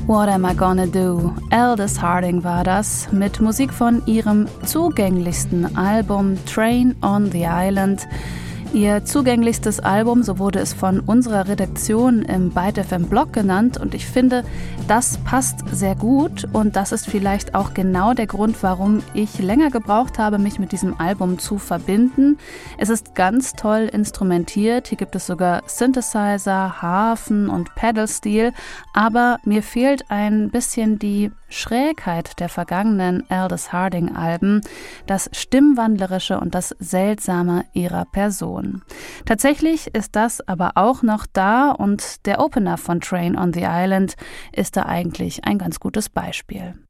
What Am I Gonna Do? Aldous Harding war das, mit Musik von ihrem zugänglichsten Album Train on the Island. Ihr zugänglichstes Album, so wurde es von unserer Redaktion im Byte FM Blog genannt, und ich finde, das passt sehr gut, und das ist vielleicht auch genau der Grund, warum ich länger gebraucht habe, mich mit diesem Album zu verbinden. Es ist ganz toll instrumentiert, hier gibt es sogar Synthesizer, Harfen und Pedal-Steel, aber mir fehlt ein bisschen die Schrägheit der vergangenen Aldous Harding-Alben, das Stimmwandlerische und das Seltsame ihrer Person. Tatsächlich ist das aber auch noch da, und der Opener von Train on the Island ist da eigentlich ein ganz gutes Beispiel.